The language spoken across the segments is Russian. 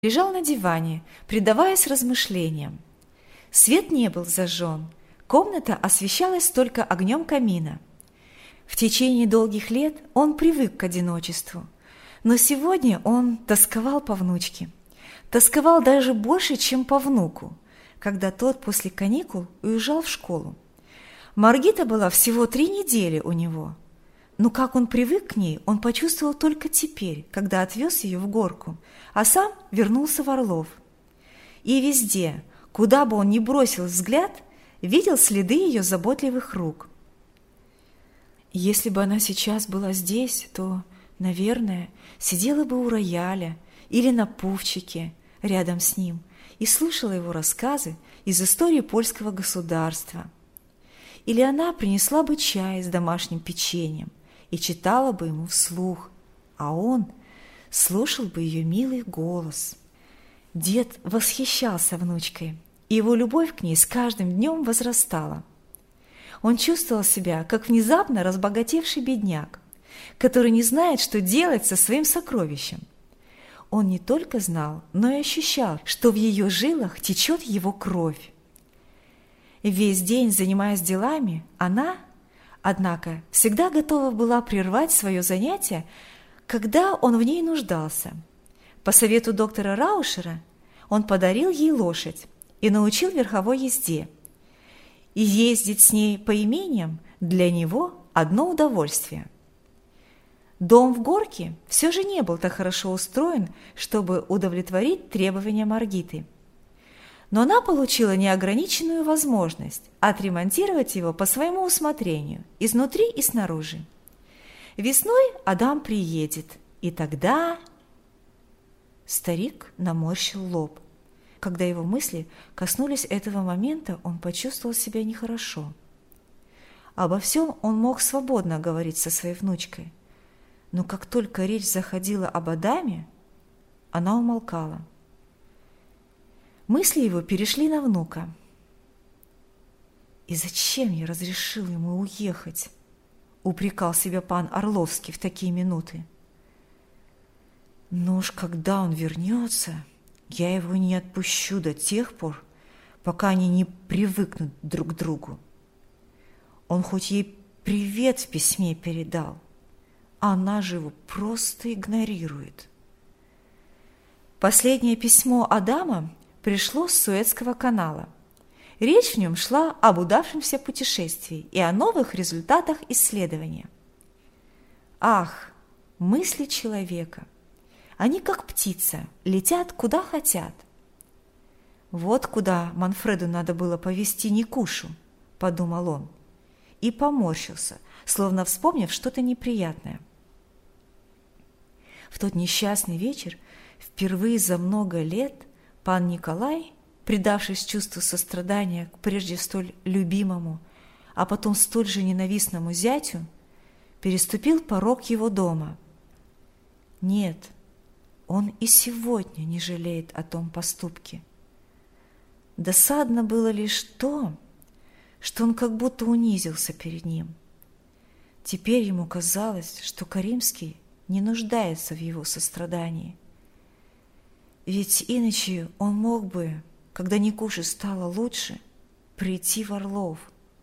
лежал на диване, предаваясь размышлениям. Свет не был зажжен, комната освещалась только огнем камина. В течение долгих лет он привык к одиночеству, но сегодня он тосковал по внучке. Тосковал даже больше, чем по внуку, когда тот после каникул уезжал в школу. Маргита была всего 3 недели у него. Но как он привык к ней, он почувствовал только теперь, когда отвез ее в горку, а сам вернулся в Орлов. И везде, куда бы он ни бросил взгляд, видел следы ее заботливых рук. Если бы она сейчас была здесь, то, наверное, сидела бы у рояля или на пуфчике рядом с ним и слушала его рассказы из истории польского государства. Или она принесла бы чай с домашним печеньем и читала бы ему вслух, а он слушал бы ее милый голос. Дед восхищался внучкой, и его любовь к ней с каждым днем возрастала. Он чувствовал себя, как внезапно разбогатевший бедняк, который не знает, что делать со своим сокровищем. Он не только знал, но и ощущал, что в ее жилах течет его кровь. Весь день, занимаясь делами, она, однако, всегда готова была прервать свое занятие, когда он в ней нуждался. По совету доктора Раушера он подарил ей лошадь и научил верховой езде. И ездить с ней по имениям для него одно удовольствие. Дом в Горке все же не был так хорошо устроен, чтобы удовлетворить требования Маргиты. Но она получила неограниченную возможность отремонтировать его по своему усмотрению, изнутри и снаружи. Весной Адам приедет, и тогда... Старик наморщил лоб. Когда его мысли коснулись этого момента, он почувствовал себя нехорошо. Обо всем он мог свободно говорить со своей внучкой, но как только речь заходила об Адаме, она умолкала. Мысли его перешли на внука. «И зачем я разрешил ему уехать?» — упрекал себя пан Орловский в такие минуты. «Но уж когда он вернется, я его не отпущу до тех пор, пока они не привыкнут друг к другу. Он хоть ей привет в письме передал, а она же его просто игнорирует». Последнее письмо Адама пришло с Суэцкого канала. Речь в нем шла об удавшемся путешествии и о новых результатах исследования. Ах, мысли человека! Они, как птица, летят куда хотят. Вот куда Манфреду надо было повезти Никушу, подумал он, и поморщился, словно вспомнив что-то неприятное. В тот несчастный вечер, впервые за много лет, пан Николай, предавшись чувству сострадания к прежде столь любимому, а потом столь же ненавистному зятю, переступил порог его дома. Нет, он и сегодня не жалеет о том поступке. Досадно было лишь то, что он как будто унизился перед ним. Теперь ему казалось, что Каримский не нуждается в его сострадании. Ведь иначе он мог бы, когда Никуше стало лучше, прийти в Орлов.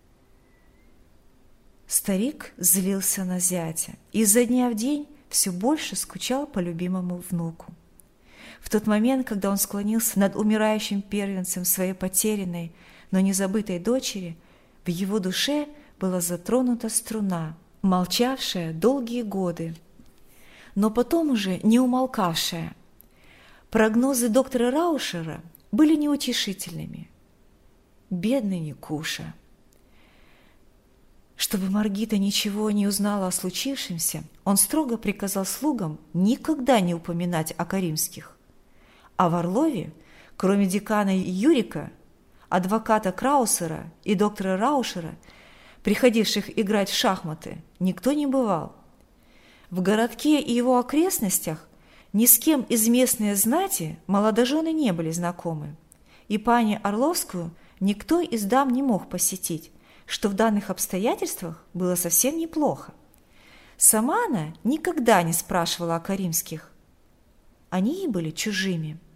Старик злился на зятя и изо дня в день все больше скучал по любимому внуку. В тот момент, когда он склонился над умирающим первенцем своей потерянной, но не забытой дочери, в его душе была затронута струна, молчавшая долгие годы, но потом уже не умолкавшая. Прогнозы доктора Раушера были неутешительными. Бедный Никуша! Чтобы Маргита ничего не узнала о случившемся, он строго приказал слугам никогда не упоминать о Каримских. А в Орлове, кроме декана Юрика, адвоката Краусера и доктора Раушера, приходивших играть в шахматы, никто не бывал. В городке и его окрестностях ни с кем из местной знати молодожены не были знакомы, и пани Орловскую никто из дам не мог посетить, что в данных обстоятельствах было совсем неплохо. Сама она никогда не спрашивала о Каримских. Они ей были чужими.